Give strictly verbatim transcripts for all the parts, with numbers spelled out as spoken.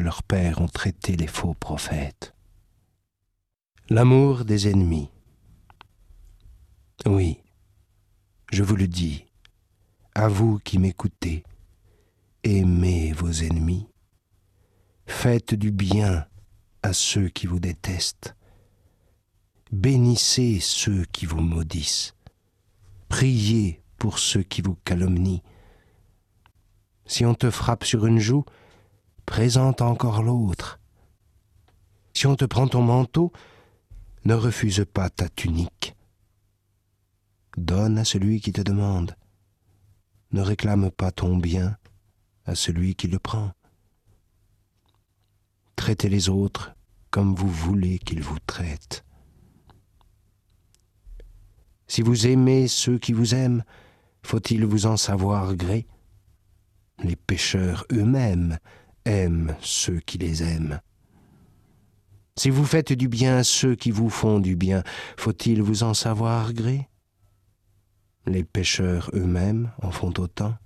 leurs pères ont traité les faux prophètes. L'amour des ennemis. Oui, je vous le dis, à vous qui m'écoutez, aimez vos ennemis, faites du bien à ceux qui vous détestent, bénissez ceux qui vous maudissent, priez pour ceux qui vous calomnient. Si on te frappe sur une joue, présente encore l'autre. Si on te prend ton manteau, ne refuse pas ta tunique. Donne à celui qui te demande. Ne réclame pas ton bien à celui qui le prend. Traitez les autres comme vous voulez qu'ils vous traitent. Si vous aimez ceux qui vous aiment, faut-il vous en savoir gré? Les pécheurs eux-mêmes aiment ceux qui les aiment. Si vous faites du bien à ceux qui vous font du bien, faut-il vous en savoir gré? Les pécheurs eux-mêmes en font autant.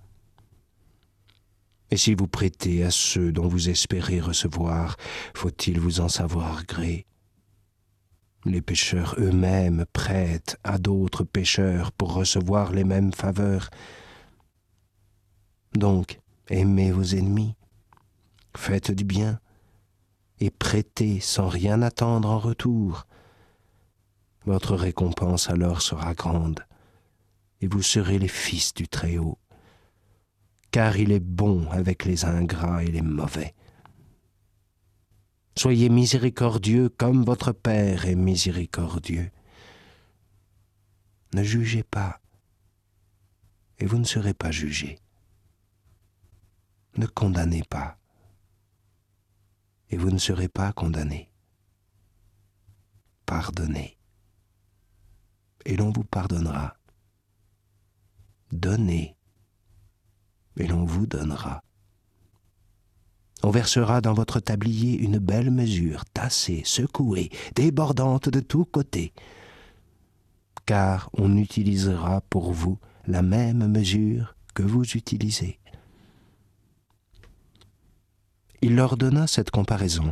Et si vous prêtez à ceux dont vous espérez recevoir, faut-il vous en savoir gré? Les pécheurs eux-mêmes prêtent à d'autres pécheurs pour recevoir les mêmes faveurs. Donc, aimez vos ennemis, faites du bien, et prêtez sans rien attendre en retour. Votre récompense alors sera grande, et vous serez les fils du Très-Haut, car il est bon avec les ingrats et les mauvais. Soyez miséricordieux comme votre Père est miséricordieux. Ne jugez pas, et vous ne serez pas jugés. Ne condamnez pas, et vous ne serez pas condamnés. Pardonnez, et l'on vous pardonnera. Donnez, et l'on vous donnera. On versera dans votre tablier une belle mesure, tassée, secouée, débordante de tous côtés, car on utilisera pour vous la même mesure que vous utilisez. Il leur donna cette comparaison.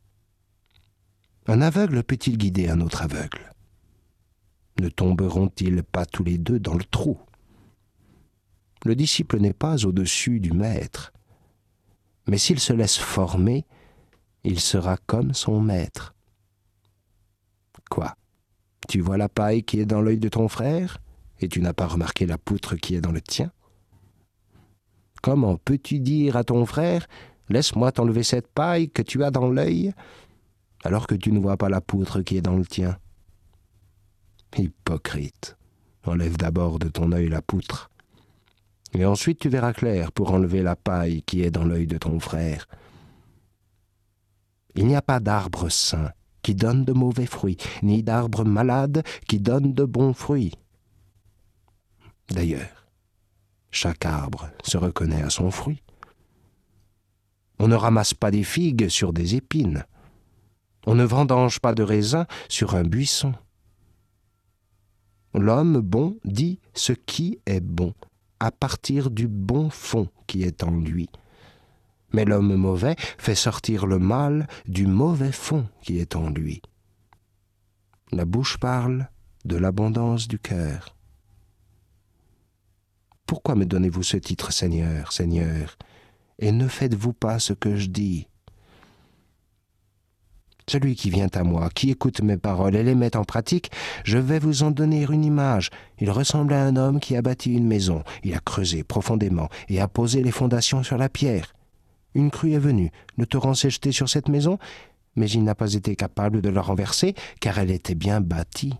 Un aveugle peut-il guider un autre aveugle? Ne tomberont-ils pas tous les deux dans le trou? Le disciple n'est pas au-dessus du maître, mais s'il se laisse former, il sera comme son maître. Quoi? Tu vois la paille qui est dans l'œil de ton frère, et tu n'as pas remarqué la poutre qui est dans le tien? Comment peux-tu dire à ton frère, « Laisse-moi t'enlever cette paille que tu as dans l'œil », alors que tu ne vois pas la poutre qui est dans le tien? Hypocrite, enlève d'abord de ton œil la poutre, et ensuite tu verras clair pour enlever la paille qui est dans l'œil de ton frère. Il n'y a pas d'arbre sain qui donne de mauvais fruits, ni d'arbre malade qui donne de bons fruits. D'ailleurs, chaque arbre se reconnaît à son fruit. On ne ramasse pas des figues sur des épines. On ne vendange pas de raisins sur un buisson. L'homme bon dit ce qui est bon, à partir du bon fond qui est en lui. Mais l'homme mauvais fait sortir le mal du mauvais fond qui est en lui. La bouche parle de l'abondance du cœur. Pourquoi me donnez-vous ce titre, Seigneur, Seigneur, et ne faites-vous pas ce que je dis? Celui qui vient à moi, qui écoute mes paroles et les met en pratique, je vais vous en donner une image. Il ressemble à un homme qui a bâti une maison. Il a creusé profondément et a posé les fondations sur la pierre. Une crue est venue, le torrent s'est jeté sur cette maison, mais il n'a pas été capable de la renverser, car elle était bien bâtie.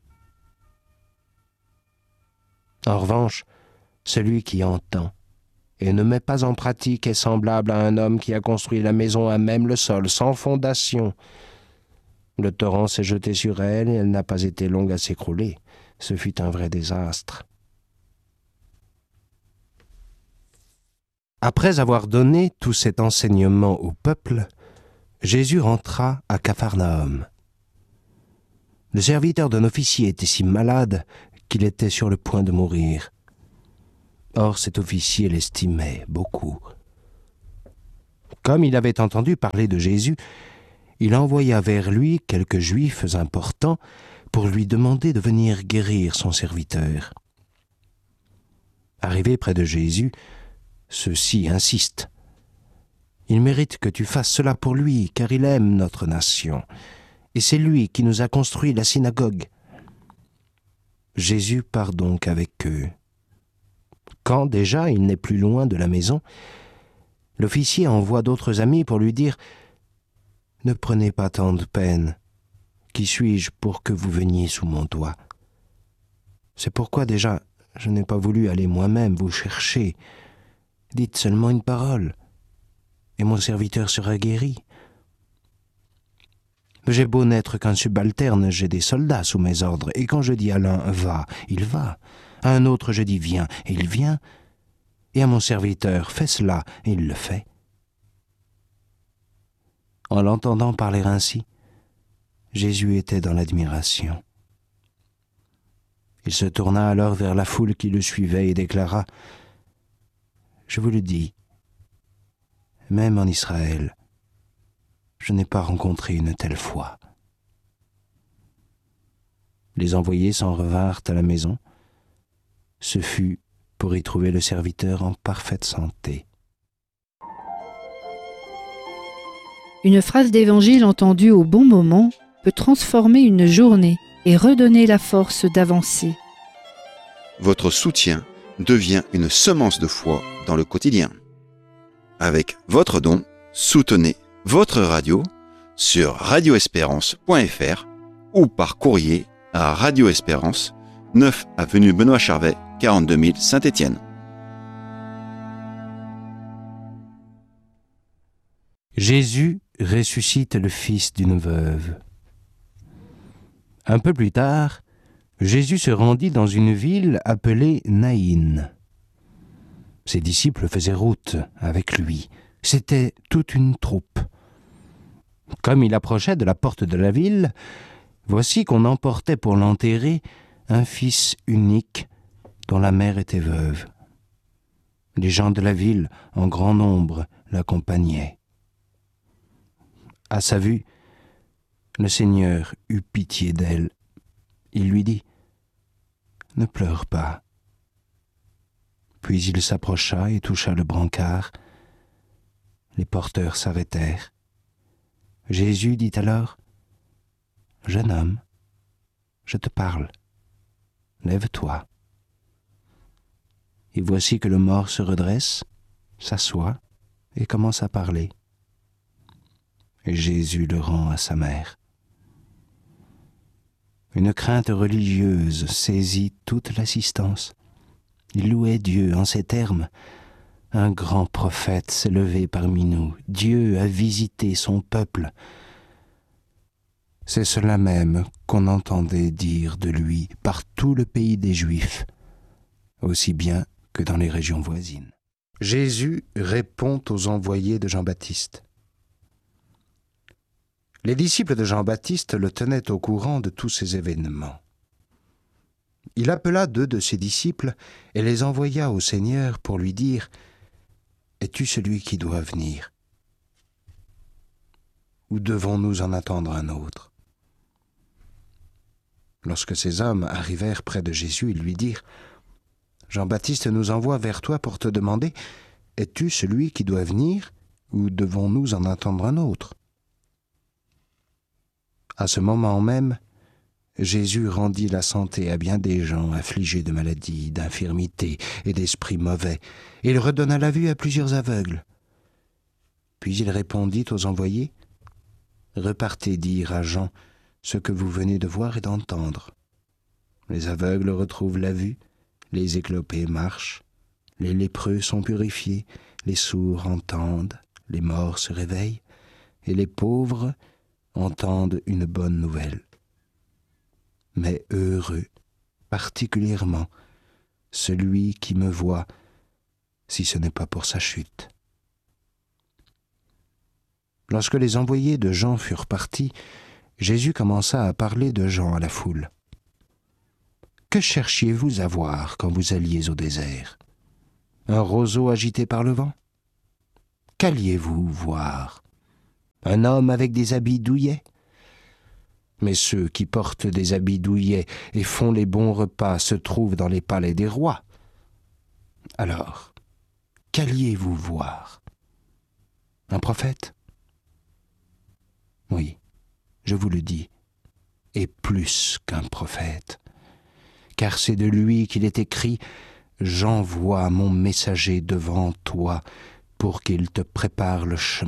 En revanche, celui qui entend et ne met pas en pratique est semblable à un homme qui a construit la maison à même le sol, sans fondation. Le torrent s'est jeté sur elle et elle n'a pas été longue à s'écrouler. Ce fut un vrai désastre. Après avoir donné tout cet enseignement au peuple, Jésus rentra à Capharnaüm. Le serviteur d'un officier était si malade qu'il était sur le point de mourir. Or cet officier l'estimait beaucoup. Comme il avait entendu parler de Jésus, il envoya vers lui quelques Juifs importants pour lui demander de venir guérir son serviteur. Arrivé près de Jésus, ceux-ci insistent. « Il mérite que tu fasses cela pour lui, car il aime notre nation, et c'est lui qui nous a construit la synagogue. » Jésus part donc avec eux. Quand déjà il n'est plus loin de la maison, l'officier envoie d'autres amis pour lui dire « Ne prenez pas tant de peine. Qui suis-je pour que vous veniez sous mon toit? C'est pourquoi déjà je n'ai pas voulu aller moi-même vous chercher. Dites seulement une parole, et mon serviteur sera guéri. J'ai beau n'être qu'un subalterne, j'ai des soldats sous mes ordres, et quand je dis à l'un « va », il va. À un autre je dis « viens », et il vient. Et à mon serviteur « fais cela », et il le fait. En l'entendant parler ainsi, Jésus était dans l'admiration. Il se tourna alors vers la foule qui le suivait et déclara « Je vous le dis, même en Israël, je n'ai pas rencontré une telle foi. » Les envoyés s'en revinrent à la maison. Ce fut pour y trouver le serviteur en parfaite santé. Une phrase d'évangile entendue au bon moment peut transformer une journée et redonner la force d'avancer. Votre soutien devient une semence de foi dans le quotidien. Avec votre don, soutenez votre radio sur radio espérance point f r ou par courrier à Radio Espérance, neuf avenue Benoît Charvet, quarante-deux mille Saint-Étienne. Jésus ressuscite le fils d'une veuve. Un peu plus tard, Jésus se rendit dans une ville appelée Naïn. Ses disciples faisaient route avec lui. C'était toute une troupe. Comme il approchait de la porte de la ville, voici qu'on emportait pour l'enterrer un fils unique dont la mère était veuve. Les gens de la ville, en grand nombre, l'accompagnaient. À sa vue, le Seigneur eut pitié d'elle. Il lui dit « Ne pleure pas. » Puis il s'approcha et toucha le brancard. Les porteurs s'arrêtèrent. Jésus dit alors « Jeune homme, je te parle. Lève-toi. » Et voici que le mort se redresse, s'assoit et commence à parler. Et Jésus le rend à sa mère. Une crainte religieuse saisit toute l'assistance. Il louait Dieu en ces termes. Un grand prophète s'est levé parmi nous. Dieu a visité son peuple. C'est cela même qu'on entendait dire de lui par tout le pays des Juifs, aussi bien que dans les régions voisines. Jésus répond aux envoyés de Jean-Baptiste. Les disciples de Jean-Baptiste le tenaient au courant de tous ces événements. Il appela deux de ses disciples et les envoya au Seigneur pour lui dire « Es-tu celui qui doit venir ? Ou devons-nous en attendre un autre ?» Lorsque ces hommes arrivèrent près de Jésus, ils lui dirent « Jean-Baptiste nous envoie vers toi pour te demander « Es-tu celui qui doit venir ou devons-nous en attendre un autre ?» À ce moment même, Jésus rendit la santé à bien des gens affligés de maladies, d'infirmités et d'esprits mauvais, et il redonna la vue à plusieurs aveugles. Puis il répondit aux envoyés, « Repartez dire à Jean ce que vous venez de voir et d'entendre. Les aveugles retrouvent la vue, les éclopés marchent, les lépreux sont purifiés, les sourds entendent, les morts se réveillent, et les pauvres entendent une bonne nouvelle. Mais heureux, particulièrement, celui qui me voit, si ce n'est pas pour sa chute. » Lorsque les envoyés de Jean furent partis, Jésus commença à parler de Jean à la foule. « Que cherchiez-vous à voir quand vous alliez au désert? Un roseau agité par le vent? Qu'alliez-vous voir? Un homme avec des habits douillets? Mais ceux qui portent des habits douillets et font les bons repas se trouvent dans les palais des rois. Alors, qu'alliez-vous voir? Un prophète? Oui, je vous le dis, et plus qu'un prophète, car c'est de lui qu'il est écrit « J'envoie mon messager devant toi pour qu'il te prépare le chemin. »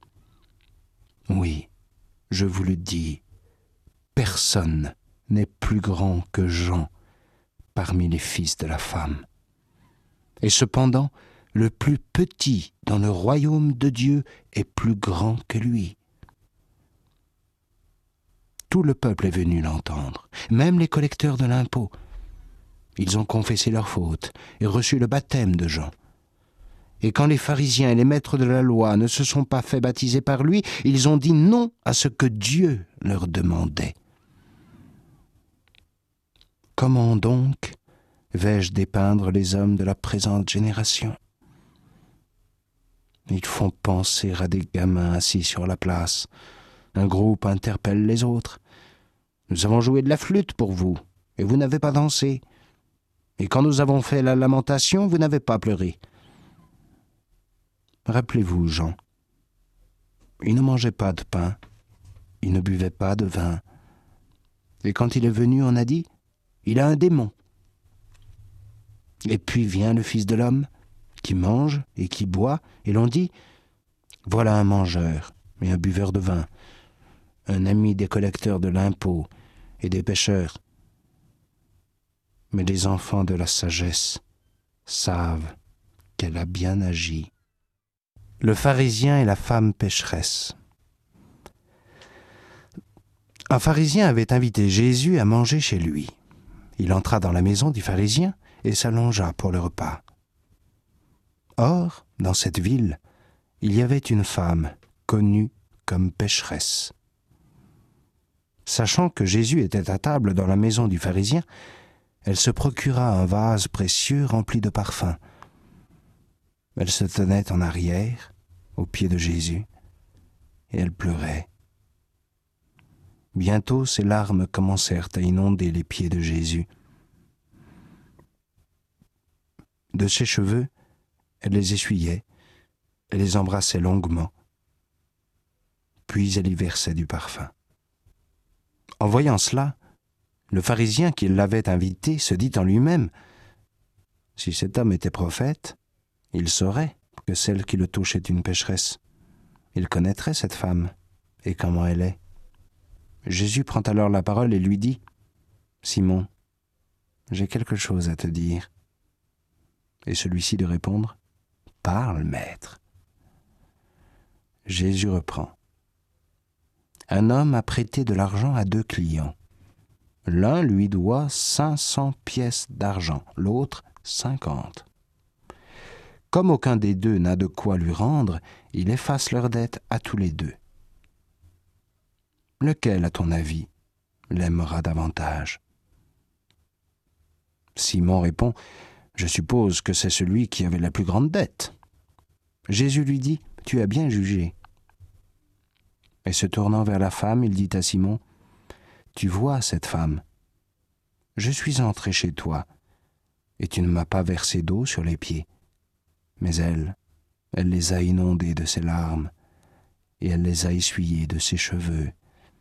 Oui, je vous le dis, personne n'est plus grand que Jean parmi les fils de la femme. Et cependant, le plus petit dans le royaume de Dieu est plus grand que lui. Tout le peuple est venu l'entendre, même les collecteurs de l'impôt. Ils ont confessé leurs fautes et reçu le baptême de Jean. Et quand les pharisiens et les maîtres de la loi ne se sont pas fait baptiser par lui, ils ont dit non à ce que Dieu leur demandait. Comment donc vais-je dépeindre les hommes de la présente génération? Ils font penser à des gamins assis sur la place. Un groupe interpelle les autres. Nous avons joué de la flûte pour vous, et vous n'avez pas dansé. Et quand nous avons fait la lamentation, vous n'avez pas pleuré. Rappelez-vous, Jean, il ne mangeait pas de pain, il ne buvait pas de vin. Et quand il est venu, on a dit, il a un démon. Et puis vient le Fils de l'homme, qui mange et qui boit, et l'on dit, voilà un mangeur et un buveur de vin, un ami des collecteurs de l'impôt et des pécheurs. Mais les enfants de la sagesse savent qu'elle a bien agi. Le pharisien et la femme pécheresse. Un pharisien avait invité Jésus à manger chez lui. Il entra dans la maison du pharisien et s'allongea pour le repas. Or, dans cette ville, il y avait une femme connue comme pécheresse. Sachant que Jésus était à table dans la maison du pharisien, elle se procura un vase précieux rempli de parfums. Elle se tenait en arrière, aux pieds de Jésus, et elle pleurait. Bientôt, ses larmes commencèrent à inonder les pieds de Jésus. De ses cheveux, elle les essuyait, elle les embrassait longuement, puis elle y versait du parfum. En voyant cela, le pharisien qui l'avait invité se dit en lui-même, « Si cet homme était prophète, il saurait que celle qui le touche est une pécheresse. Il connaîtrait cette femme et comment elle est. » Jésus prend alors la parole et lui dit, « Simon, j'ai quelque chose à te dire. » Et celui-ci de répondre, « Parle, maître. » Jésus reprend. Un homme a prêté de l'argent à deux clients. L'un lui doit cinq cents pièces d'argent, l'autre cinquante. Comme aucun des deux n'a de quoi lui rendre, il efface leur dette à tous les deux. Lequel, à ton avis, l'aimera davantage? Simon répond, « Je suppose que c'est celui qui avait la plus grande dette. » Jésus lui dit, « Tu as bien jugé. » Et se tournant vers la femme, il dit à Simon, « Tu vois cette femme? Je suis entré chez toi, et tu ne m'as pas versé d'eau sur les pieds. Mais elle, elle les a inondés de ses larmes, et elle les a essuyés de ses cheveux.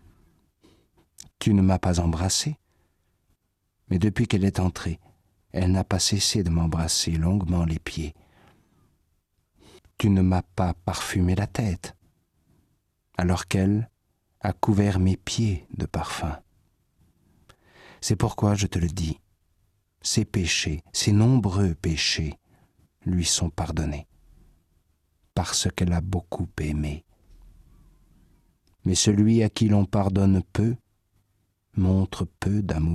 Tu ne m'as pas embrassé, mais depuis qu'elle est entrée, elle n'a pas cessé de m'embrasser longuement les pieds. Tu ne m'as pas parfumé la tête, alors qu'elle a couvert mes pieds de parfum. C'est pourquoi je te le dis, ses péchés, ses nombreux péchés, lui sont pardonnés, parce qu'elle a beaucoup aimé. Mais celui à qui l'on pardonne peu, montre peu d'amour. »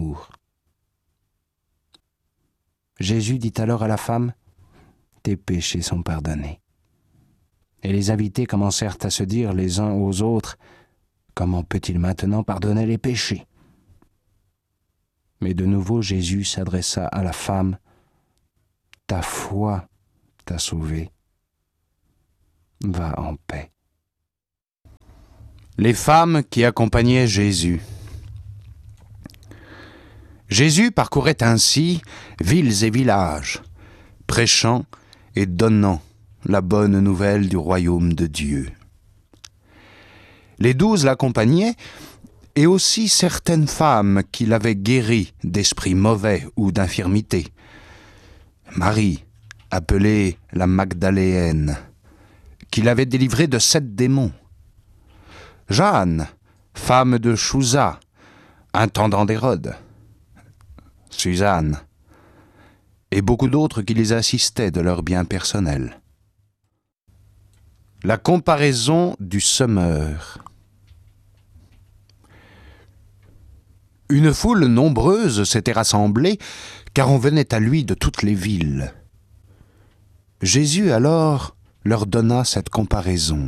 Jésus dit alors à la femme, « Tes péchés sont pardonnés. » Et les invités commencèrent à se dire les uns aux autres, « Comment peut-il maintenant pardonner les péchés ?» Mais de nouveau Jésus s'adressa à la femme, « Ta foi t'a sauvée. Va en paix. Les femmes qui accompagnaient Jésus. Jésus parcourait ainsi villes et villages, prêchant et donnant la bonne nouvelle du royaume de Dieu. Les douze l'accompagnaient, et aussi certaines femmes qui l'avaient guéri d'esprits mauvais ou d'infirmités. Marie, appelée la Magdaléenne, qui l'avait délivrée de sept démons. Jeanne, femme de Chouza, intendant d'Hérode. Suzanne, et beaucoup d'autres qui les assistaient de leurs biens personnels. La comparaison du semeur. Une foule nombreuse s'était rassemblée, car on venait à lui de toutes les villes. Jésus alors leur donna cette comparaison.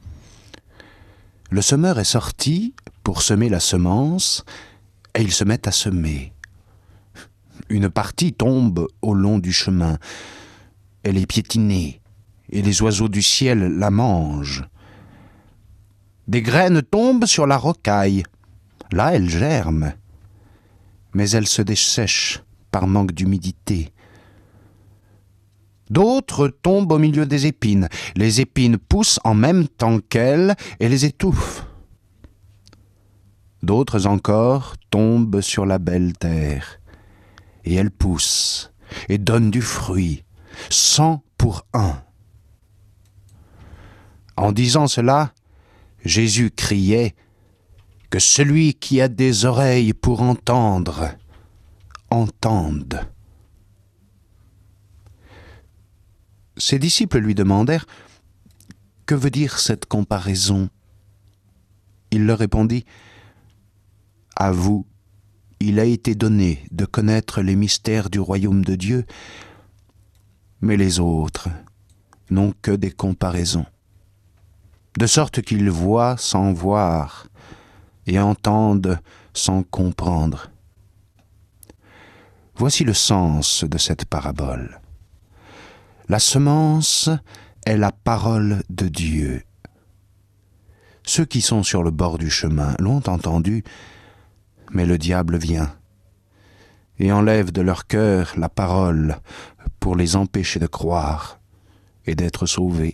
Le semeur est sorti pour semer la semence, et il se met à semer. Une partie tombe au long du chemin. Elle est piétinée, et les oiseaux du ciel la mangent. Des graines tombent sur la rocaille. Là, elles germent, mais elles se dessèchent par manque d'humidité. D'autres tombent au milieu des épines. Les épines poussent en même temps qu'elles et les étouffent. D'autres encore tombent sur la belle terre, et elles poussent et donnent du fruit, cent pour un. En disant cela, Jésus criait que celui qui a des oreilles pour entendre, entende. Ses disciples lui demandèrent « Que veut dire cette comparaison ?» Il leur répondit « À vous, il a été donné de connaître les mystères du royaume de Dieu, mais les autres n'ont que des comparaisons, de sorte qu'ils voient sans voir et entendent sans comprendre. » Voici le sens de cette parabole. La semence est la parole de Dieu. Ceux qui sont sur le bord du chemin l'ont entendu, mais le diable vient et enlève de leur cœur la parole pour les empêcher de croire et d'être sauvés.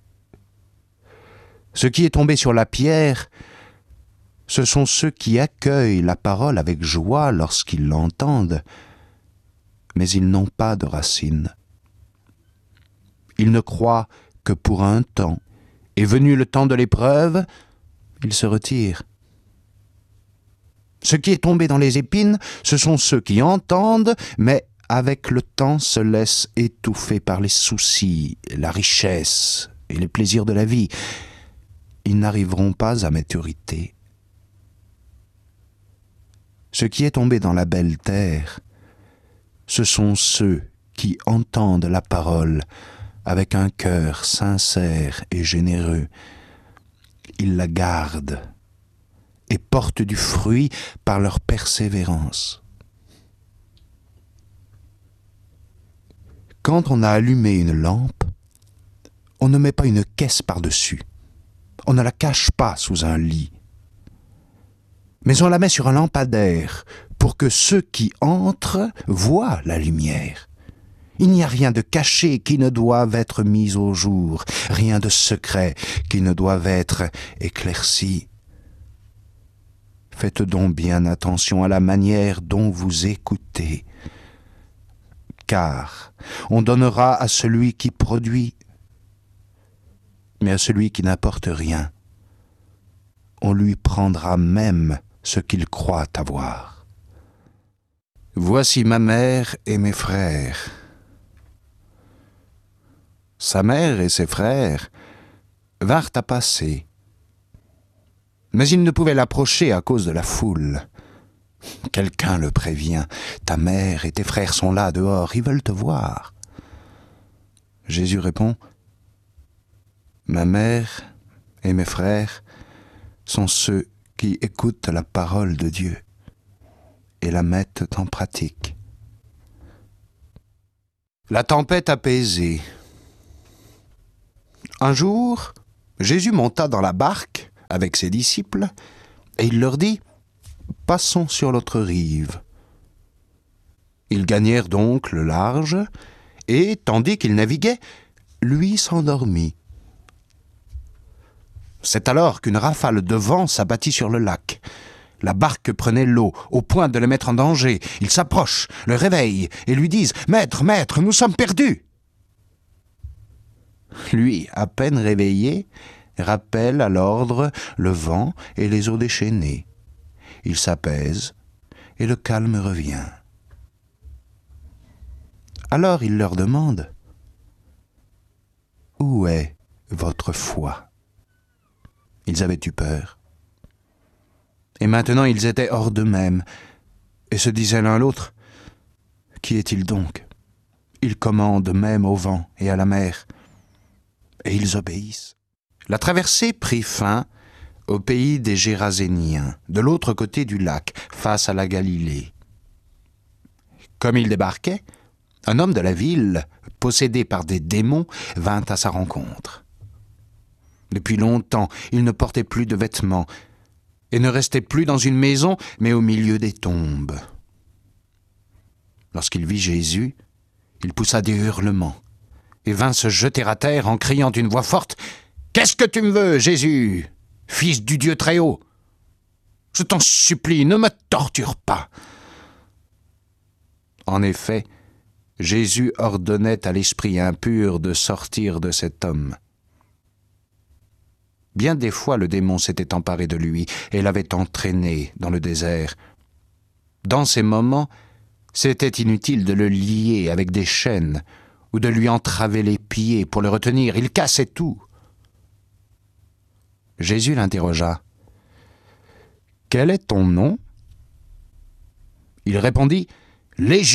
Ce qui est tombé sur la pierre, ce sont ceux qui accueillent la parole avec joie lorsqu'ils l'entendent, mais ils n'ont pas de racines. Ils ne croient que pour un temps, et venu le temps de l'épreuve, ils se retirent. Ce qui est tombé dans les épines, ce sont ceux qui entendent, mais avec le temps se laissent étouffer par les soucis, la richesse et les plaisirs de la vie. Ils n'arriveront pas à maturité. Ce qui est tombé dans la belle terre, ce sont ceux qui entendent la parole avec un cœur sincère et généreux. Ils la gardent et portent du fruit par leur persévérance. Quand on a allumé une lampe, on ne met pas une caisse par-dessus. On ne la cache pas sous un lit. Mais on la met sur un lampadaire pour que ceux qui entrent voient la lumière. Il n'y a rien de caché qui ne doive être mis au jour, rien de secret qui ne doive être éclairci. Faites donc bien attention à la manière dont vous écoutez, car on donnera à celui qui produit, mais à celui qui n'apporte rien, on lui prendra même ce qu'il croit avoir. Voici ma mère et mes frères. Sa mère et ses frères vinrent à passer, mais ils ne pouvaient l'approcher à cause de la foule. Quelqu'un le prévient, « Ta mère et tes frères sont là dehors, ils veulent te voir. » Jésus répond, « Ma mère et mes frères sont ceux qui écoutent la parole de Dieu et la mettent en pratique. » La tempête apaisée. Un jour, Jésus monta dans la barque avec ses disciples et il leur dit « Passons sur l'autre rive ». Ils gagnèrent donc le large et, tandis qu'ils naviguaient, lui s'endormit. C'est alors qu'une rafale de vent s'abattit sur le lac. La barque prenait l'eau, au point de le mettre en danger. Ils s'approchent, le réveillent et lui disent « Maître, maître, nous sommes perdus !» Lui, à peine réveillé, rappelle à l'ordre le vent et les eaux déchaînées. Il s'apaise et le calme revient. Alors il leur demande « Où est votre foi ?» Ils avaient eu peur. Et maintenant ils étaient hors d'eux-mêmes et se disaient l'un l'autre « Qui est-il donc ? Il commande même au vent et à la mer. » Et ils obéissent. La traversée prit fin au pays des Géraséniens, de l'autre côté du lac, face à la Galilée. Comme ils débarquaient, un homme de la ville, possédé par des démons, vint à sa rencontre. Depuis longtemps, il ne portait plus de vêtements et ne restait plus dans une maison, mais au milieu des tombes. Lorsqu'il vit Jésus, il poussa des hurlements et vint se jeter à terre en criant d'une voix forte « Qu'est-ce que tu me veux, Jésus, fils du Dieu très haut ? Je t'en supplie, ne me torture pas !» En effet, Jésus ordonnait à l'esprit impur de sortir de cet homme. Bien des fois, le démon s'était emparé de lui et l'avait entraîné dans le désert. Dans ces moments, c'était inutile de le lier avec des chaînes ou de lui entraver les pieds pour le retenir. Il cassait tout. Jésus l'interrogea. « Quel est ton nom ?» Il répondit « Légion »,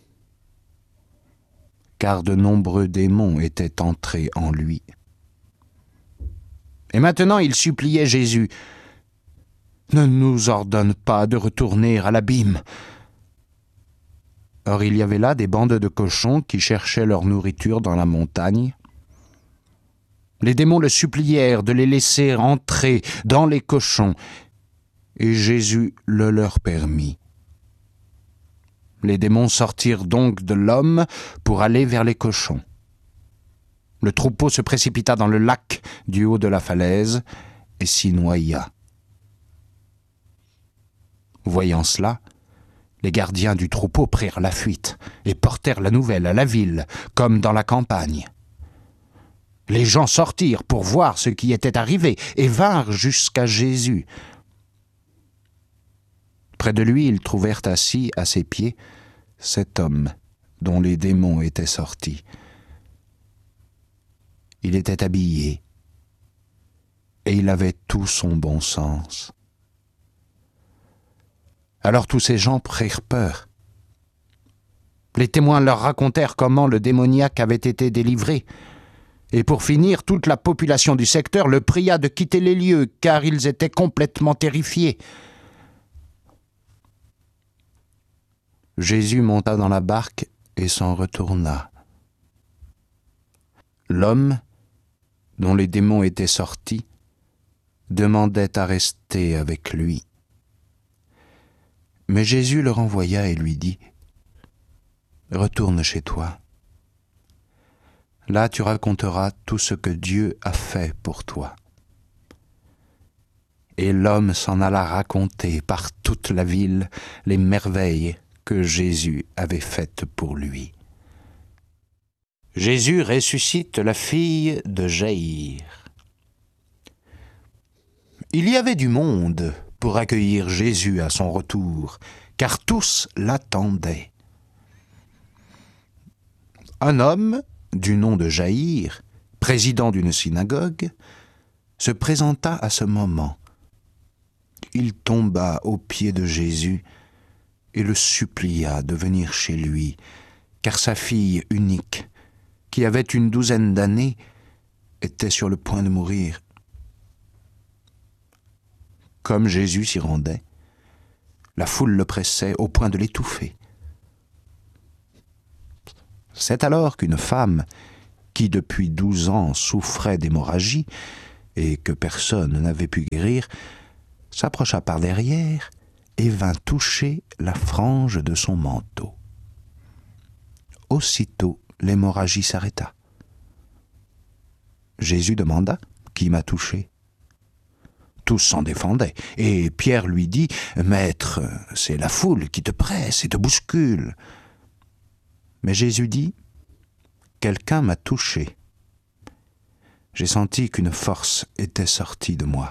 car de nombreux démons étaient entrés en lui. Et maintenant il suppliait Jésus « Ne nous ordonne pas de retourner à l'abîme !» Or il y avait là des bandes de cochons qui cherchaient leur nourriture dans la montagne. Les démons le supplièrent de les laisser entrer dans les cochons, et Jésus le leur permit. Les démons sortirent donc de l'homme pour aller vers les cochons. Le troupeau se précipita dans le lac du haut de la falaise et s'y noya. Voyant cela, les gardiens du troupeau prirent la fuite et portèrent la nouvelle à la ville, comme dans la campagne. Les gens sortirent pour voir ce qui était arrivé et vinrent jusqu'à Jésus. Près de lui, ils trouvèrent assis à ses pieds cet homme dont les démons étaient sortis. Il était habillé et il avait tout son bon sens. Alors tous ces gens prirent peur. Les témoins leur racontèrent comment le démoniaque avait été délivré. Et pour finir, toute la population du secteur le pria de quitter les lieux, car ils étaient complètement terrifiés. Jésus monta dans la barque et s'en retourna. L'homme, dont les démons étaient sortis, demandait à rester avec lui. Mais Jésus le renvoya et lui dit « Retourne chez toi. Là tu raconteras tout ce que Dieu a fait pour toi. » Et l'homme s'en alla raconter par toute la ville les merveilles que Jésus avait faites pour lui. Jésus ressuscite la fille de Jaïr. Il y avait du monde pour accueillir Jésus à son retour, car tous l'attendaient. Un homme, du nom de Jaïr, président d'une synagogue, se présenta à ce moment. Il tomba aux pieds de Jésus et le supplia de venir chez lui, car sa fille unique, qui avait une douzaine d'années, était sur le point de mourir. Comme Jésus s'y rendait, la foule le pressait au point de l'étouffer. C'est alors qu'une femme, qui depuis douze ans souffrait d'hémorragie et que personne n'avait pu guérir, s'approcha par derrière et vint toucher la frange de son manteau. Aussitôt, l'hémorragie s'arrêta. Jésus demanda « Qui m'a touché ?» Tous s'en défendaient, et Pierre lui dit « Maître, c'est la foule qui te presse et te bouscule. » Mais Jésus dit « Quelqu'un m'a touché. J'ai senti qu'une force était sortie de moi. »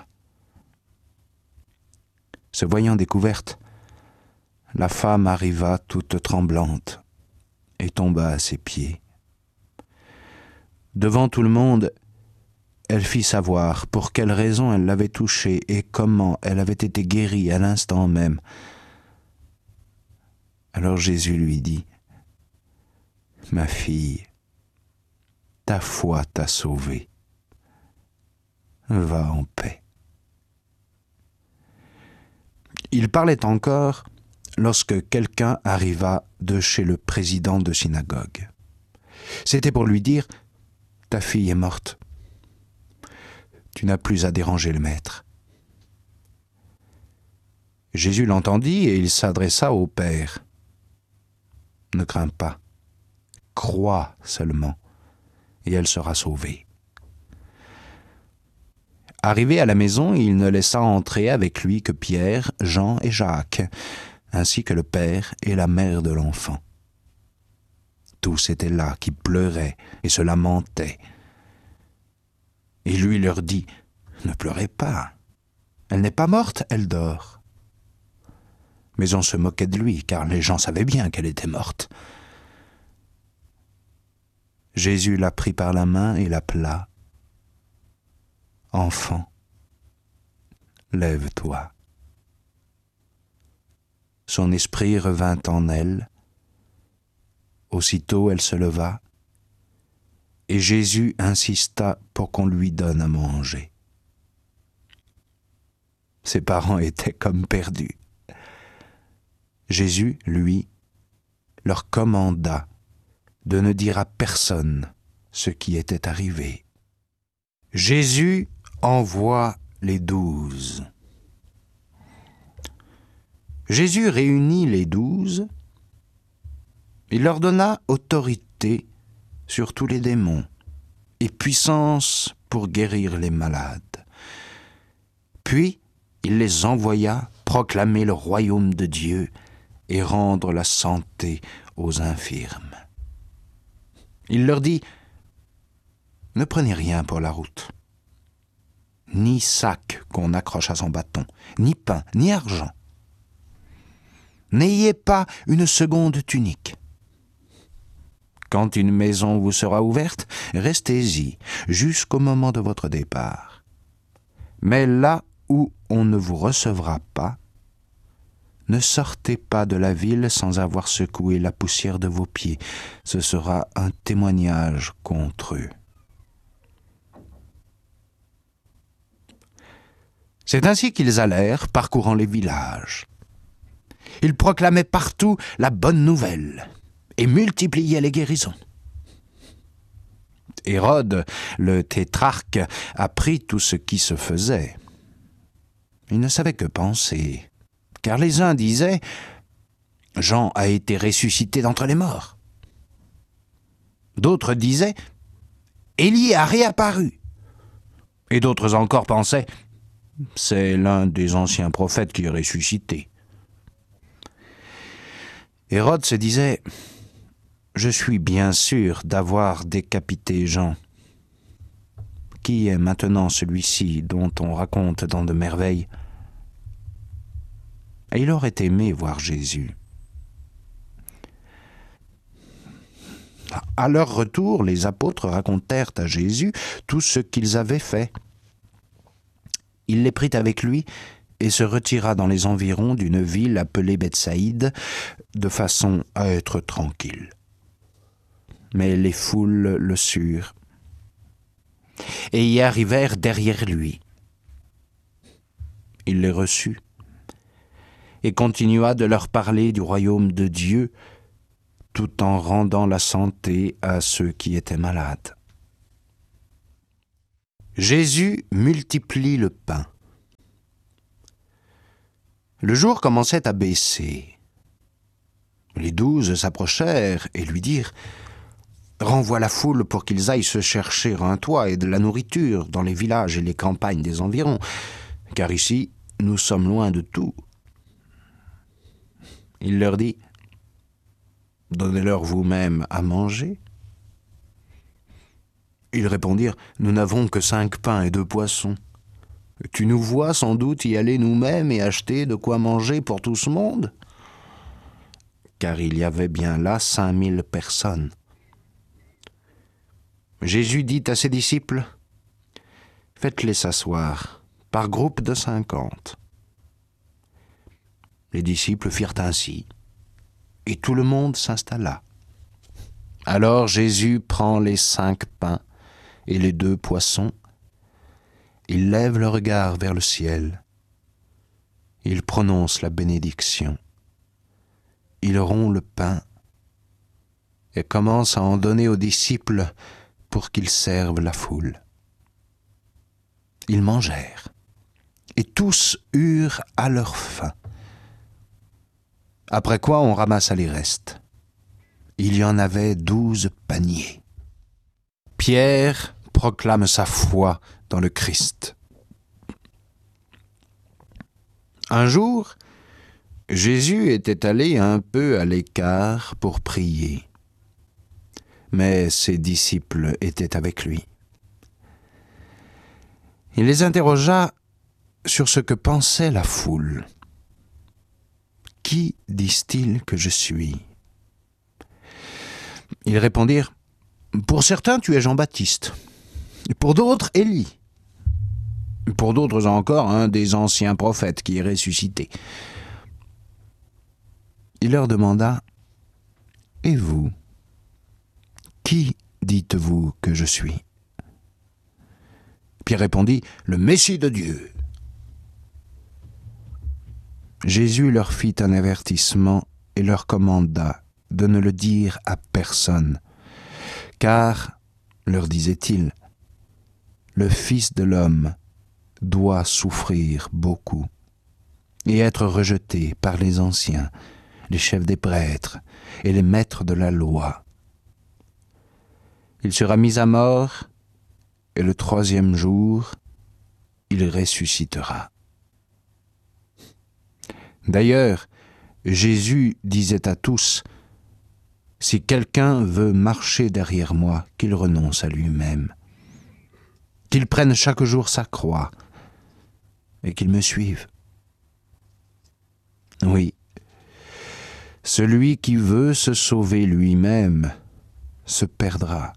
Se voyant découverte, la femme arriva toute tremblante et tomba à ses pieds. Devant tout le monde, elle fit savoir pour quelle raison elle l'avait touché et comment elle avait été guérie à l'instant même. Alors Jésus lui dit « Ma fille, ta foi t'a sauvée. Va en paix. » Il parlait encore lorsque quelqu'un arriva de chez le président de synagogue. C'était pour lui dire « Ta fille est morte. Tu n'as plus à déranger le maître. » Jésus l'entendit et il s'adressa au Père. « Ne crains pas, crois seulement, et elle sera sauvée. » Arrivé à la maison, il ne laissa entrer avec lui que Pierre, Jean et Jacques, ainsi que le père et la mère de l'enfant. Tous étaient là, qui pleuraient et se lamentaient. Et lui leur dit « Ne pleurez pas, elle n'est pas morte, elle dort. » Mais on se moquait de lui, car les gens savaient bien qu'elle était morte. Jésus la prit par la main et l'appela. « Enfant, lève-toi. » Son esprit revint en elle. Aussitôt elle se leva, et Jésus insista pour qu'on lui donne à manger. Ses parents étaient comme perdus. Jésus, lui, leur commanda de ne dire à personne ce qui était arrivé. Jésus envoie les douze. Jésus réunit les douze. Il leur donna autorité sur tous les démons et puissance pour guérir les malades. Puis, il les envoya proclamer le royaume de Dieu et rendre la santé aux infirmes. Il leur dit « Ne prenez rien pour la route, ni sac qu'on accroche à son bâton, ni pain, ni argent. N'ayez pas une seconde tunique. Quand une maison vous sera ouverte, restez-y jusqu'au moment de votre départ. Mais là où on ne vous recevra pas, ne sortez pas de la ville sans avoir secoué la poussière de vos pieds. Ce sera un témoignage contre eux. » C'est ainsi qu'ils allèrent, parcourant les villages. Ils proclamaient partout la bonne nouvelle et multipliaient les guérisons. Hérode, le tétrarque, apprit tout ce qui se faisait. Il ne savait que penser, car les uns disaient « Jean a été ressuscité d'entre les morts ». D'autres disaient « Élie a réapparu ». Et d'autres encore pensaient « C'est l'un des anciens prophètes qui est ressuscité ». Hérode se disait « Je suis bien sûr d'avoir décapité Jean. Qui est maintenant celui-ci dont on raconte dans de merveilles ?» Et il aurait aimé voir Jésus. À leur retour, les apôtres racontèrent à Jésus tout ce qu'ils avaient fait. Il les prit avec lui et se retira dans les environs d'une ville appelée Bethsaïde, de façon à être tranquille. Mais les foules le surent et y arrivèrent derrière lui. Il les reçut et continua de leur parler du royaume de Dieu, tout en rendant la santé à ceux qui étaient malades. Jésus multiplie le pain. Le jour commençait à baisser. Les douze s'approchèrent et lui dirent « Renvoie la foule pour qu'ils aillent se chercher un toit et de la nourriture dans les villages et les campagnes des environs, car ici, nous sommes loin de tout. » Il leur dit « Donnez-leur vous-même à manger. » Ils répondirent « Nous n'avons que cinq pains et deux poissons. Tu nous vois sans doute y aller nous-mêmes et acheter de quoi manger pour tout ce monde ?» Car il y avait bien là cinq mille personnes. Jésus dit à ses disciples « Faites-les s'asseoir, par groupe de cinquante. » Les disciples firent ainsi, et tout le monde s'installa. Alors Jésus prend les cinq pains et les deux poissons. Il lève le regard vers le ciel. Il prononce la bénédiction. Il rompt le pain et commence à en donner aux disciples pour qu'ils servent la foule. Ils mangèrent, et tous eurent à leur faim. Après quoi on ramassa les restes. Il y en avait douze paniers. Pierre proclame sa foi dans le Christ. Un jour, Jésus était allé un peu à l'écart pour prier, mais ses disciples étaient avec lui. Il les interrogea sur ce que pensait la foule. « Qui disent-ils que je suis ?» Ils répondirent « Pour certains, tu es Jean-Baptiste, pour d'autres, Élie, pour d'autres encore, un des anciens prophètes qui est ressuscité. » Il leur demanda « Et vous, qui dites-vous que je suis ?» Pierre répondit « Le Messie de Dieu. » Jésus leur fit un avertissement et leur commanda de ne le dire à personne, car, leur disait-il, le Fils de l'homme doit souffrir beaucoup et être rejeté par les anciens, les chefs des prêtres et les maîtres de la loi. Il sera mis à mort et le troisième jour, il ressuscitera. D'ailleurs, Jésus disait à tous « Si quelqu'un veut marcher derrière moi, qu'il renonce à lui-même, qu'il prenne chaque jour sa croix et qu'il me suive. » Oui, celui qui veut se sauver lui-même se perdra.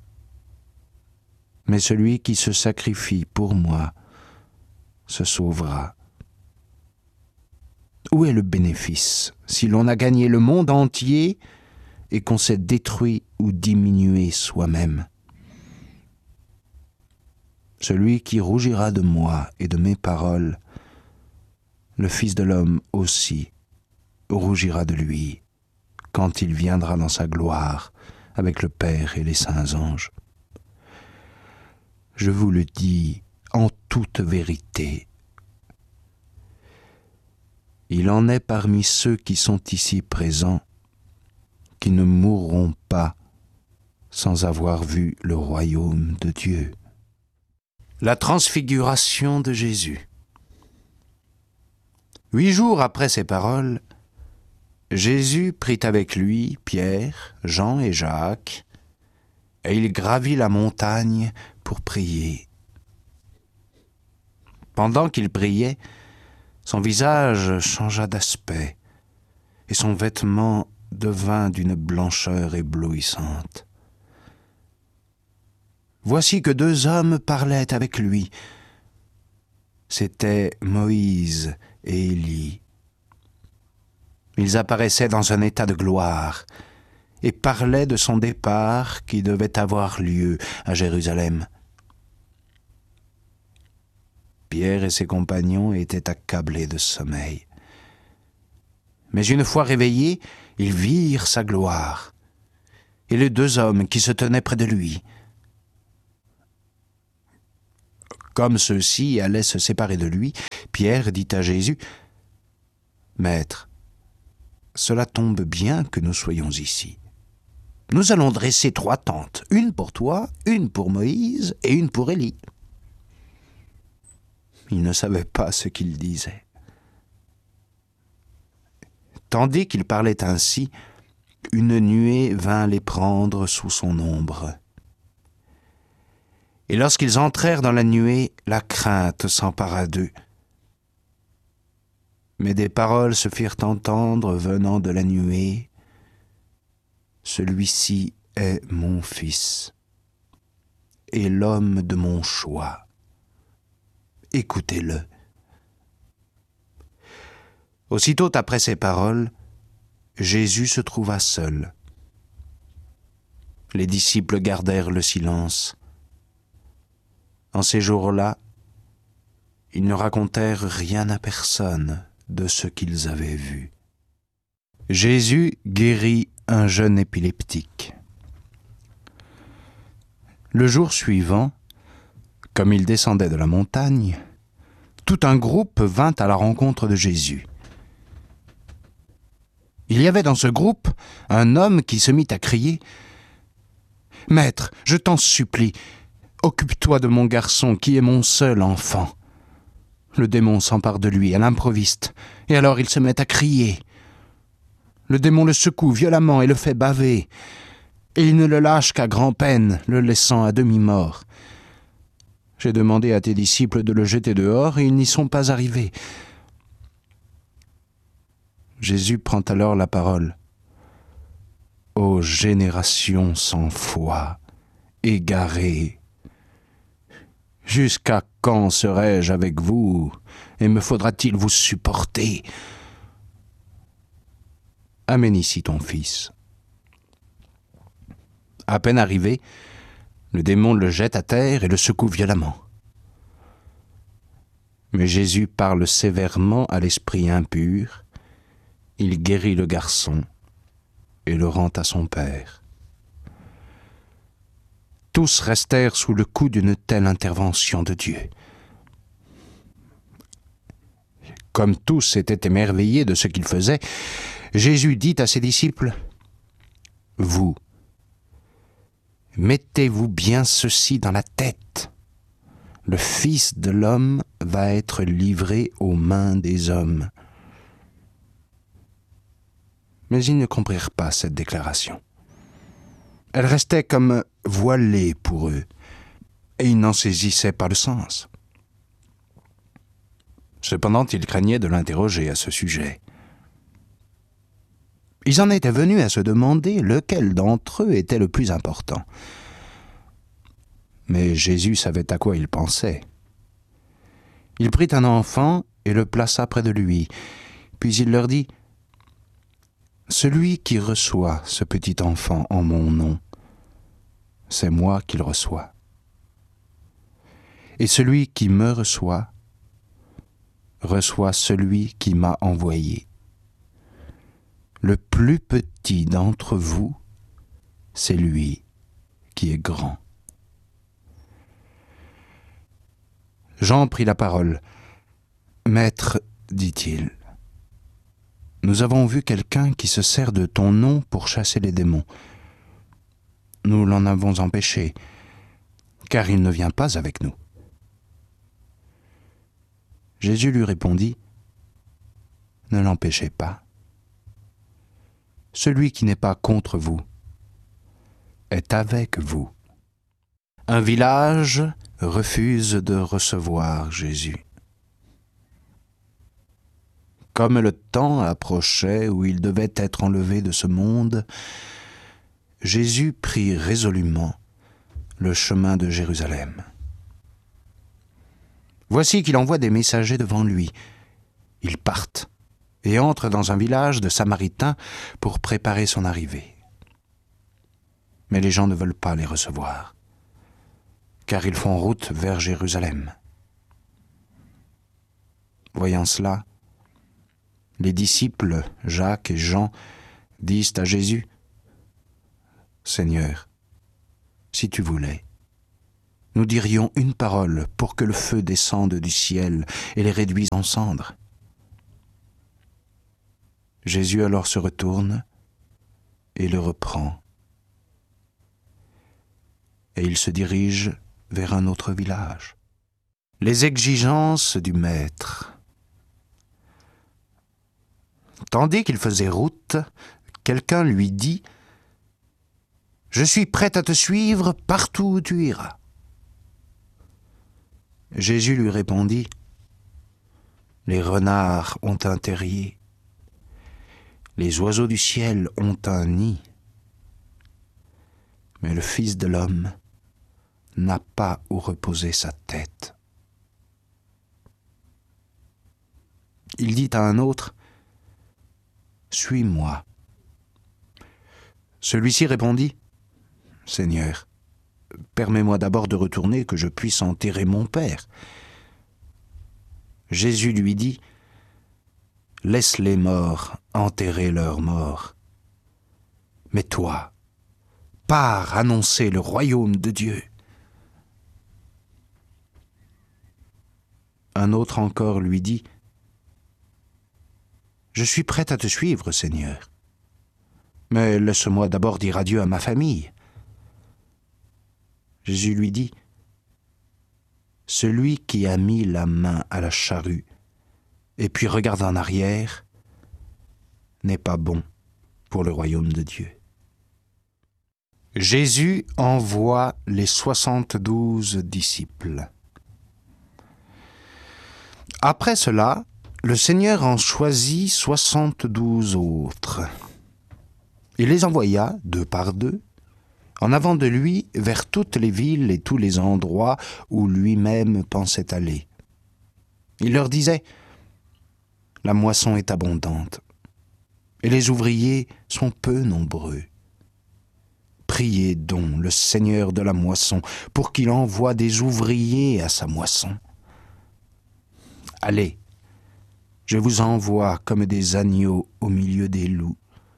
Mais celui qui se sacrifie pour moi se sauvera. Où est le bénéfice si l'on a gagné le monde entier et qu'on s'est détruit ou diminué soi-même? Celui qui rougira de moi et de mes paroles, le Fils de l'homme aussi rougira de lui, quand il viendra dans sa gloire avec le Père et les saints anges. Je vous le dis en toute vérité. Il en est parmi ceux qui sont ici présents qui ne mourront pas sans avoir vu le royaume de Dieu. La transfiguration de Jésus. Huit jours après ces paroles, Jésus prit avec lui Pierre, Jean et Jacques, et il gravit la montagne pour prier. Pendant qu'il priait, son visage changea d'aspect, et son vêtement devint d'une blancheur éblouissante. Voici que deux hommes parlaient avec lui. C'étaient Moïse et Élie. Ils apparaissaient dans un état de gloire et parlaient de son départ qui devait avoir lieu à Jérusalem. Pierre et ses compagnons étaient accablés de sommeil. Mais une fois réveillés, ils virent sa gloire et les deux hommes qui se tenaient près de lui. Comme ceux-ci allaient se séparer de lui, Pierre dit à Jésus, « Maître, cela tombe bien que nous soyons ici. Nous allons dresser trois tentes, une pour toi, une pour Moïse et une pour Élie. » Il ne savait pas ce qu'il disait. Tandis qu'il parlait ainsi, une nuée vint les prendre sous son ombre. Et lorsqu'ils entrèrent dans la nuée, la crainte s'empara d'eux. Mais des paroles se firent entendre venant de la nuée. « Celui-ci est mon fils, et l'homme de mon choix. Écoutez-le. » Aussitôt après ces paroles, Jésus se trouva seul. Les disciples gardèrent le silence. En ces jours-là, ils ne racontèrent rien à personne de ce qu'ils avaient vu. Jésus guérit un jeune épileptique. Le jour suivant, comme il descendait de la montagne, tout un groupe vint à la rencontre de Jésus. Il y avait dans ce groupe un homme qui se mit à crier « Maître, je t'en supplie, occupe-toi de mon garçon qui est mon seul enfant. » Le démon s'empare de lui à l'improviste, et alors il se met à crier. Le démon le secoue violemment et le fait baver, et il ne le lâche qu'à grand-peine, le laissant à demi-mort. J'ai demandé à tes disciples de le jeter dehors, et ils n'y sont pas arrivés. Jésus prend alors la parole. « Ô génération sans foi, égarée, jusqu'à quand serai-je avec vous, et me faudra-t-il vous supporter? Amène ici ton fils. » À peine arrivé, le démon le jette à terre et le secoue violemment. Mais Jésus parle sévèrement à l'esprit impur. Il guérit le garçon et le rend à son père. Tous restèrent sous le coup d'une telle intervention de Dieu. Comme tous étaient émerveillés de ce qu'il faisait, Jésus dit à ses disciples, « Vous, mettez-vous bien ceci dans la tête. Le Fils de l'homme va être livré aux mains des hommes. » Mais ils ne comprirent pas cette déclaration. Elle restait comme voilée pour eux, et ils n'en saisissaient pas le sens. Cependant, ils craignaient de l'interroger à ce sujet. Ils en étaient venus à se demander lequel d'entre eux était le plus important. Mais Jésus savait à quoi ils pensaient. Il prit un enfant et le plaça près de lui, puis il leur dit, « Celui qui reçoit ce petit enfant en mon nom, c'est moi qu'il reçoit. Et celui qui me reçoit, reçoit celui qui m'a envoyé. Le plus petit d'entre vous, c'est lui qui est grand. » Jean prit la parole. « Maître, dit-il, nous avons vu quelqu'un qui se sert de ton nom pour chasser les démons. Nous l'en avons empêché, car il ne vient pas avec nous. » Jésus lui répondit, « Ne l'empêchez pas. Celui qui n'est pas contre vous est avec vous. » Un village refuse de recevoir Jésus. Comme le temps approchait où il devait être enlevé de ce monde, Jésus prit résolument le chemin de Jérusalem. Voici qu'il envoie des messagers devant lui. Ils partent et entrent dans un village de Samaritains pour préparer son arrivée. Mais les gens ne veulent pas les recevoir, car ils font route vers Jérusalem. Voyant cela, les disciples, Jacques et Jean, disent à Jésus, « Seigneur, si tu voulais, nous dirions une parole pour que le feu descende du ciel et les réduise en cendres. Jésus alors se retourne et le reprend. Et il se dirige vers un autre village. Les exigences du maître. Tandis qu'il faisait route, quelqu'un lui dit « Je suis prêt à te suivre partout où tu iras. » Jésus lui répondit « Les renards ont un terrier, les oiseaux du ciel ont un nid, mais le Fils de l'homme n'a pas où reposer sa tête. » Il dit à un autre « Suis-moi. » Celui-ci répondit « Seigneur, permets-moi d'abord de retourner que je puisse enterrer mon Père. » Jésus lui dit « Laisse les morts enterrer leurs morts. Mais toi, pars annoncer le royaume de Dieu. » Un autre encore lui dit « Je suis prêt à te suivre, Seigneur. Mais laisse-moi d'abord dire adieu à ma famille. » Jésus lui dit « Celui qui a mis la main à la charrue et puis regarde en arrière n'est pas bon pour le royaume de Dieu. » Jésus envoie les soixante-douze disciples. Après cela, le Seigneur en choisit soixante-douze autres. Il les envoya, deux par deux, en avant de lui vers toutes les villes et tous les endroits où lui-même pensait aller. Il leur disait « La moisson est abondante, et les ouvriers sont peu nombreux. Priez donc le Seigneur de la moisson pour qu'il envoie des ouvriers à sa moisson. Allez, je vous envoie comme des agneaux au milieu des loups.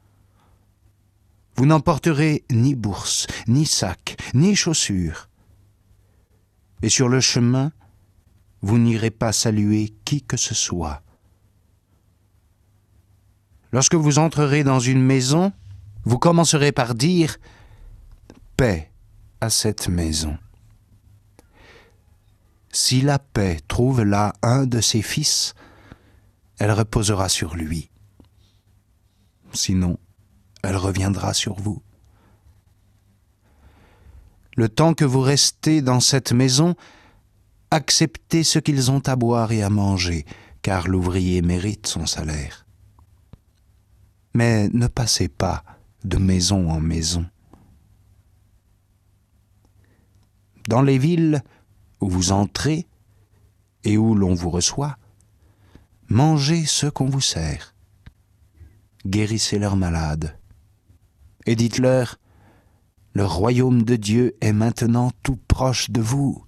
Vous n'emporterez ni bourse, ni sac, ni chaussures. Et sur le chemin, vous n'irez pas saluer qui que ce soit. Lorsque vous entrerez dans une maison, vous commencerez par dire « Paix à cette maison. » Si la paix trouve là un de ses fils, elle reposera sur lui. Sinon, elle reviendra sur vous. Le temps que vous restez dans cette maison, acceptez ce qu'ils ont à boire et à manger, car l'ouvrier mérite son salaire. Mais ne passez pas de maison en maison. Dans les villes où vous entrez et où l'on vous reçoit, mangez ce qu'on vous sert. Guérissez leurs malades. Et dites-leur, le royaume de Dieu est maintenant tout proche de vous.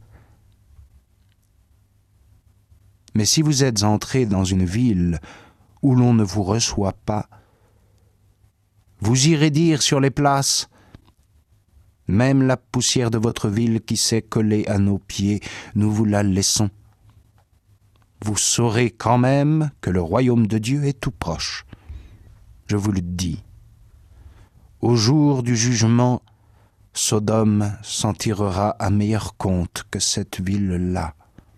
Mais si vous êtes entrés dans une ville où l'on ne vous reçoit pas, vous irez dire sur les places, même la poussière de votre ville qui s'est collée à nos pieds, nous vous la laissons. Vous saurez quand même que le royaume de Dieu est tout proche. Je vous le dis. Au jour du jugement, Sodome s'en tirera à meilleur compte que cette ville-là.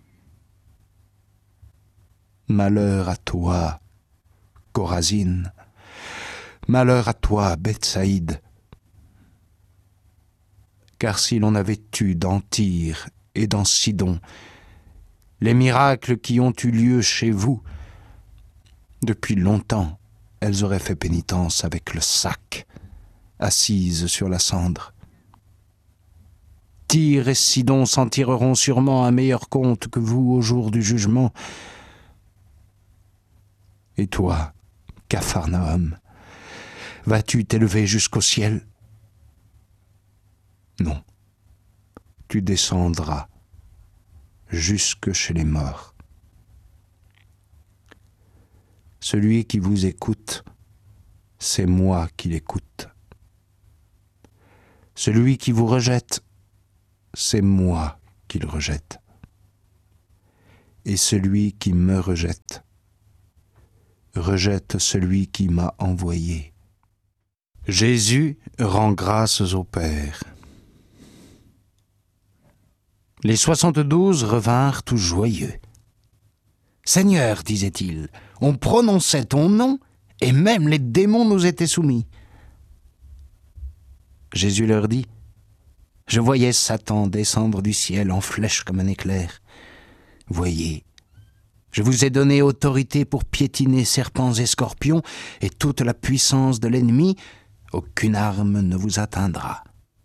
Malheur à toi, Chorazine. Malheur à toi, Bethsaïde. Car si l'on avait eu dans Tyr et dans Sidon les miracles qui ont eu lieu chez vous, depuis longtemps, elles auraient fait pénitence avec le sac, assises sur la cendre. Tyr et Sidon s'en tireront sûrement un meilleur compte que vous au jour du jugement. Et toi, Capharnaüm, vas-tu t'élever jusqu'au ciel? Non, tu descendras jusque chez les morts. Celui qui vous écoute, c'est moi qui l'écoute. Celui qui vous rejette, c'est moi qu'il rejette. Et celui qui me rejette, rejette celui qui m'a envoyé. Jésus rend grâces au Père. Les soixante-douze revinrent tous joyeux. « Seigneur, disait-il, on prononçait ton nom, et même les démons nous étaient soumis. » Jésus leur dit, « Je voyais Satan descendre du ciel en flèche comme un éclair. Voyez, je vous ai donné autorité pour piétiner serpents et scorpions, et toute la puissance de l'ennemi, aucune arme ne vous atteindra.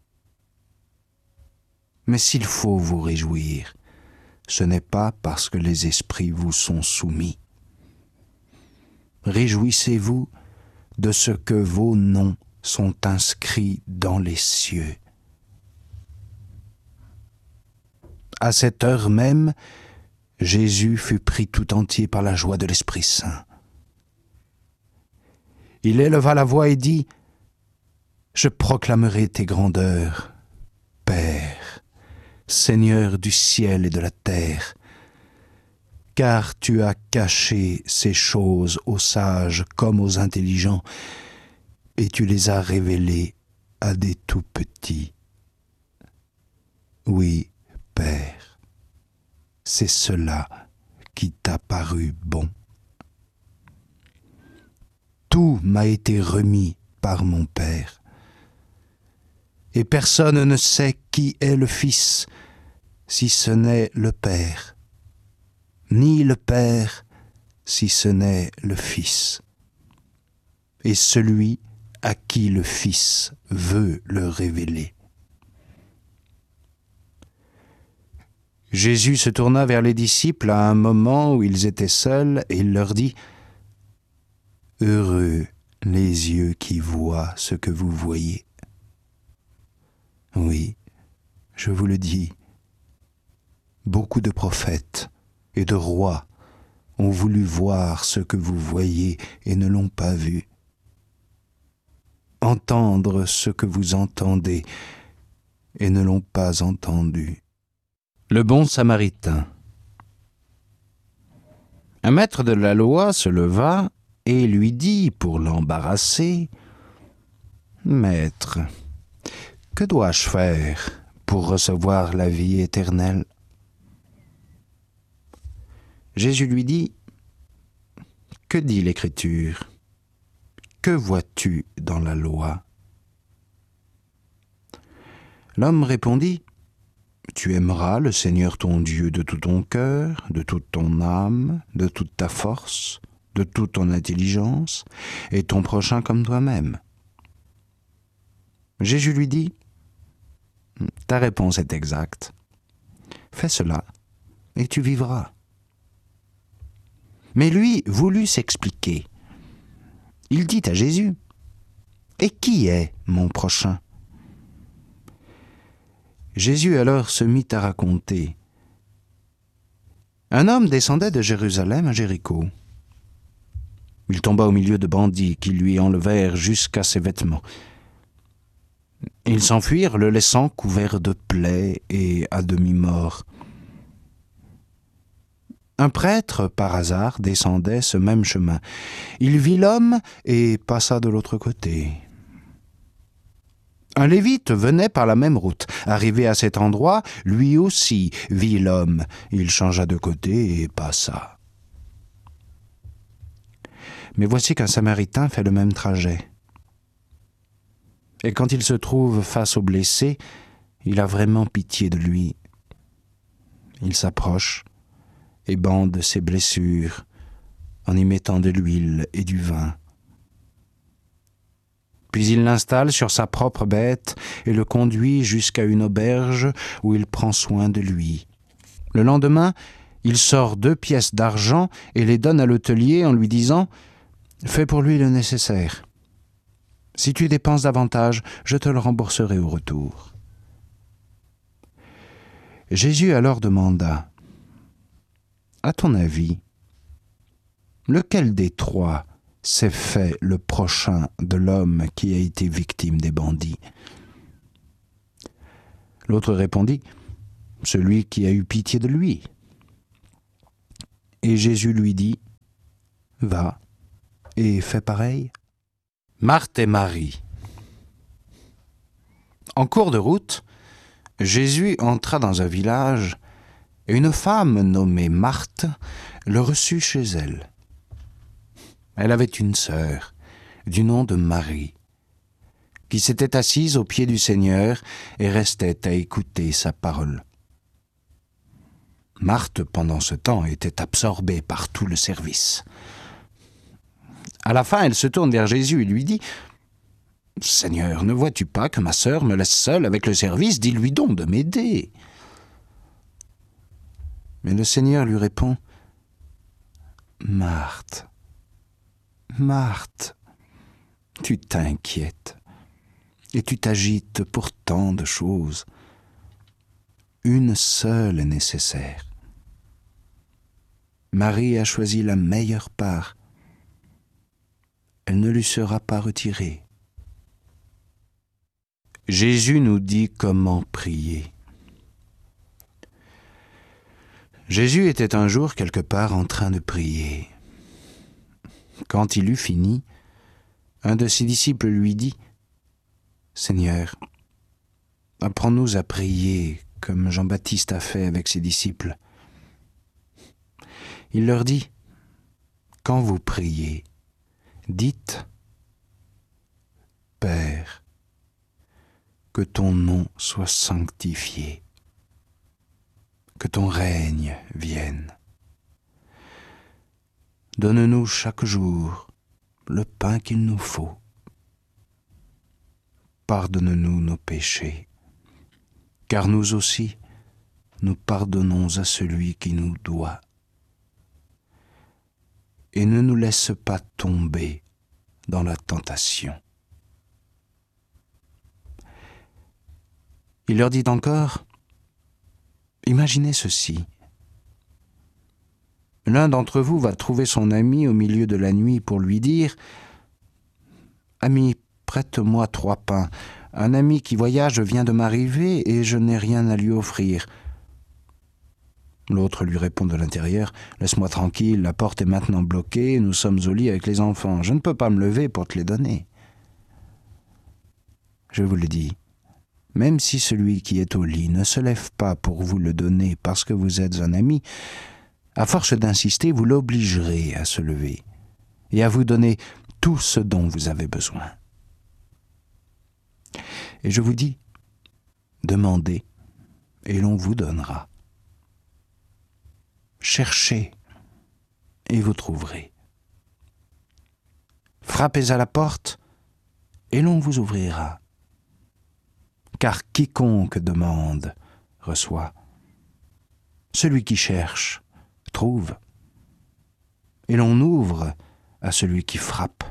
Mais s'il faut vous réjouir, ce n'est pas parce que les esprits vous sont soumis. Réjouissez-vous de ce que vos noms sont inscrits dans les cieux. » À cette heure même, Jésus fut pris tout entier par la joie de l'Esprit Saint. Il éleva la voix et dit, « Je proclamerai tes grandeurs, Père, Seigneur du ciel et de la terre, car tu as caché ces choses aux sages comme aux intelligents, et tu les as révélées à des tout-petits. Oui, Père, c'est cela qui t'a paru bon. Tout m'a été remis par mon Père, et personne ne sait qui est le Fils, si ce n'est le Père, ni le Père, si ce n'est le Fils, et celui à qui le Fils veut le révéler. » Jésus se tourna vers les disciples à un moment où ils étaient seuls, et il leur dit, « Heureux les yeux qui voient ce que vous voyez. Oui, je vous le dis, beaucoup de prophètes et de rois ont voulu voir ce que vous voyez et ne l'ont pas vu, entendre ce que vous entendez et ne l'ont pas entendu. » Le bon Samaritain. Un maître de la loi se leva et lui dit, pour l'embarrasser, « Maître, que dois-je faire pour recevoir la vie éternelle ?» Jésus lui dit, « Que dit l'Écriture ? Que vois-tu dans la loi ?» L'homme répondit, « Tu aimeras le Seigneur ton Dieu de tout ton cœur, de toute ton âme, de toute ta force, de toute ton intelligence, et ton prochain comme toi-même. » Jésus lui dit, « Ta réponse est exacte. Fais cela, et tu vivras. » Mais lui voulut s'expliquer. Il dit à Jésus, « Et qui est mon prochain ?» Jésus alors se mit à raconter. Un homme descendait de Jérusalem à Jéricho. Il tomba au milieu de bandits qui lui enlevèrent jusqu'à ses vêtements. Ils s'enfuirent, le laissant couvert de plaies et à demi-mort. Un prêtre, par hasard, descendait ce même chemin. Il vit l'homme et passa de l'autre côté. Un lévite venait par la même route. Arrivé à cet endroit, lui aussi vit l'homme. Il changea de côté et passa. Mais voici qu'un Samaritain fait le même trajet. Et quand il se trouve face au blessé, il a vraiment pitié de lui. Il s'approche et bande ses blessures en y mettant de l'huile et du vin. Puis il l'installe sur sa propre bête et le conduit jusqu'à une auberge où il prend soin de lui. Le lendemain, il sort deux pièces d'argent et les donne à l'hôtelier en lui disant « Fais pour lui le nécessaire. Si tu dépenses davantage, je te le rembourserai au retour. » Jésus alors demanda « À ton avis, lequel des trois s'est fait le prochain de l'homme qui a été victime des bandits ?» L'autre répondit, celui qui a eu pitié de lui. Et Jésus lui dit, « Va et fais pareil. » Marthe et Marie. En cours de route, Jésus entra dans un village et une femme nommée Marthe le reçut chez elle. Elle avait une sœur, du nom de Marie, qui s'était assise aux pieds du Seigneur et restait à écouter sa parole. Marthe, pendant ce temps, était absorbée par tout le service. À la fin, elle se tourne vers Jésus et lui dit « Seigneur, ne vois-tu pas que ma sœur me laisse seule avec le service? Dis-lui donc de m'aider. » Mais le Seigneur lui répond « Marthe, Marthe, tu t'inquiètes et tu t'agites pour tant de choses. Une seule est nécessaire. Marie a choisi la meilleure part. Elle ne lui sera pas retirée. » Jésus nous dit comment prier. Jésus était un jour quelque part en train de prier. Quand il eut fini, un de ses disciples lui dit « Seigneur, apprends-nous à prier comme Jean-Baptiste a fait avec ses disciples. » Il leur dit « Quand vous priez, dites « Père, que ton nom soit sanctifié, que ton règne vienne. Donne-nous chaque jour le pain qu'il nous faut. Pardonne-nous nos péchés, car nous aussi, nous pardonnons à celui qui nous doit. Et ne nous laisse pas tomber dans la tentation. » Il leur dit encore, « Imaginez ceci. L'un d'entre vous va trouver son ami au milieu de la nuit pour lui dire « Ami, prête-moi trois pains. Un ami qui voyage vient de m'arriver et je n'ai rien à lui offrir. » L'autre lui répond de l'intérieur « Laisse-moi tranquille, la porte est maintenant bloquée, nous sommes au lit avec les enfants. Je ne peux pas me lever pour te les donner. » Je vous le dis, même si celui qui est au lit ne se lève pas pour vous le donner parce que vous êtes un ami, à force d'insister, vous l'obligerez à se lever et à vous donner tout ce dont vous avez besoin. Et je vous dis, demandez et l'on vous donnera. Cherchez et vous trouverez. Frappez à la porte et l'on vous ouvrira. Car quiconque demande, reçoit. Celui qui cherche, trouve. Et l'on ouvre à celui qui frappe.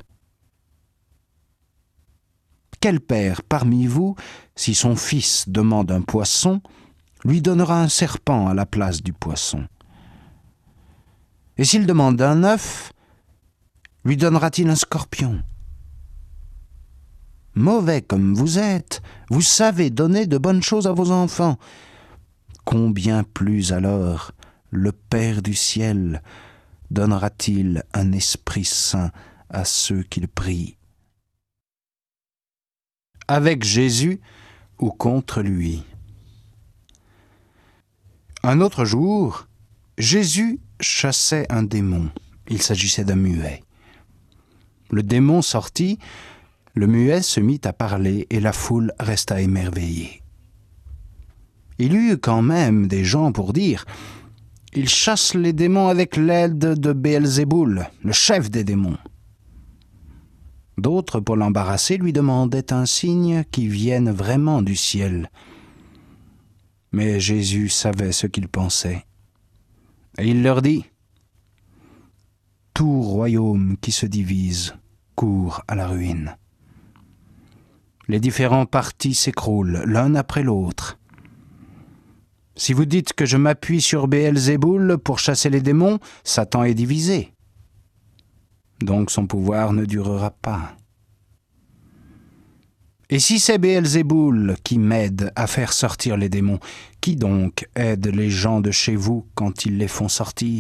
Quel père parmi vous, si son fils demande un poisson, lui donnera un serpent à la place du poisson? Et s'il demande un œuf, lui donnera-t-il un scorpion? Mauvais comme vous êtes, vous savez donner de bonnes choses à vos enfants. Combien plus alors le Père du ciel donnera-t-il un esprit saint à ceux qu'il prie? Avec Jésus ou contre lui? Un autre jour, Jésus chassait un démon. Il s'agissait d'un muet. Le démon sortit, le muet se mit à parler et la foule resta émerveillée. Il y eut quand même des gens pour dire « Il chasse les démons avec l'aide de Béelzéboul, le chef des démons. » D'autres, pour l'embarrasser, lui demandaient un signe qui vienne vraiment du ciel. Mais Jésus savait ce qu'ils pensaient. Et il leur dit « Tout royaume qui se divise court à la ruine. Les différents partis s'écroulent l'un après l'autre. Si vous dites que je m'appuie sur Béelzéboul pour chasser les démons, Satan est divisé. Donc son pouvoir ne durera pas. Et si c'est Béelzéboul qui m'aide à faire sortir les démons, qui donc aide les gens de chez vous quand ils les font sortir ?